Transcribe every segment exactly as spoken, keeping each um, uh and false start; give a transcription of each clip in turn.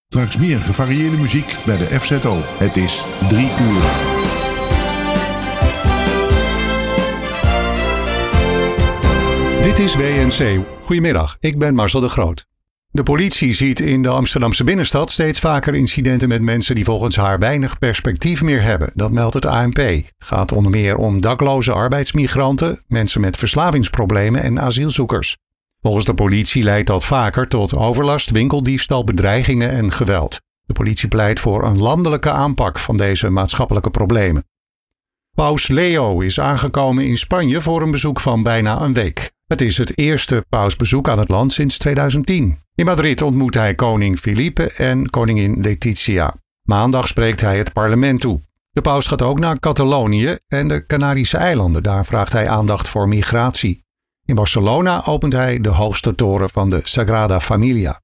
Straks meer gevarieerde muziek bij de F Z O. Het is drie uur. Dit is W N C. Goedemiddag, ik ben Marcel de Groot. De politie ziet in de Amsterdamse binnenstad steeds vaker incidenten met mensen die volgens haar weinig perspectief meer hebben. Dat meldt het A N P. Het gaat onder meer om dakloze arbeidsmigranten, mensen met verslavingsproblemen en asielzoekers. Volgens de politie leidt dat vaker tot overlast, winkeldiefstal, bedreigingen en geweld. De politie pleit voor een landelijke aanpak van deze maatschappelijke problemen. Paus Leo is aangekomen in Spanje voor een bezoek van bijna een week. Het is het eerste pausbezoek aan het land sinds tweeduizend tien. In Madrid ontmoet hij koning Felipe en koningin Letizia. Maandag spreekt hij het parlement toe. De paus gaat ook naar Catalonië en de Canarische eilanden. Daar vraagt hij aandacht voor migratie. In Barcelona opent hij de hoogste toren van de Sagrada Familia.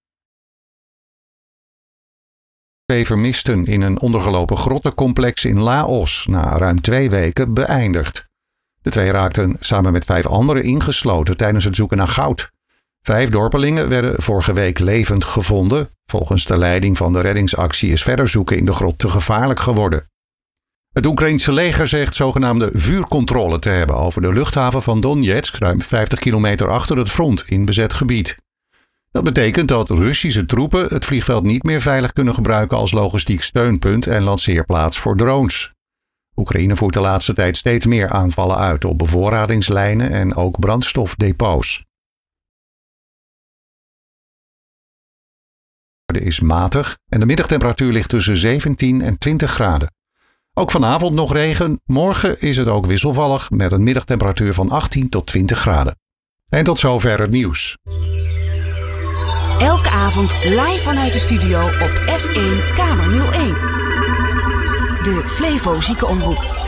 Twee vermisten in een ondergelopen grottencomplex in Laos na ruim twee weken beëindigd. De twee raakten samen met vijf anderen ingesloten tijdens het zoeken naar goud. Vijf dorpelingen werden vorige week levend gevonden. Volgens de leiding van de reddingsactie is verder zoeken in de grot te gevaarlijk geworden. Het Oekraïense leger zegt zogenaamde vuurcontrole te hebben over de luchthaven van Donetsk, ruim vijftig kilometer achter het front in bezet gebied. Dat betekent dat Russische troepen het vliegveld niet meer veilig kunnen gebruiken als logistiek steunpunt en lanceerplaats voor drones. Oekraïne voert de laatste tijd steeds meer aanvallen uit op bevoorradingslijnen en ook brandstofdepots. Het is matig en de middagtemperatuur ligt tussen zeventien en twintig graden. Ook vanavond nog regen, morgen is het ook wisselvallig met een middagtemperatuur van achttien tot twintig graden. En tot zover het nieuws. Elke avond live vanuit de studio op F één Kamer nul één. De Flevo Ziekenomroep.